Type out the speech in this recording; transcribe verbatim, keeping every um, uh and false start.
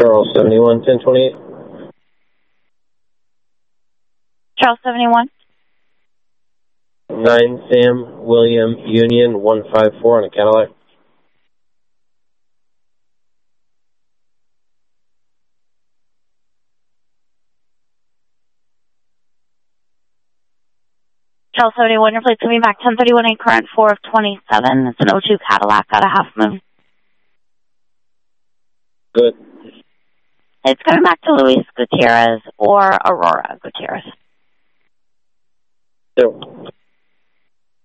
Charles seventy-one, ten twenty-eight. Charles seventy-one. nine Sam William Union one five four on a Cadillac. Charles seventy-one, your plate's coming back ten thirty-one, eight current four of twenty-seven. It's an oh two Cadillac out of Half Moon. Good. It's coming back to Luis Gutierrez or Aurora Gutierrez. Yep.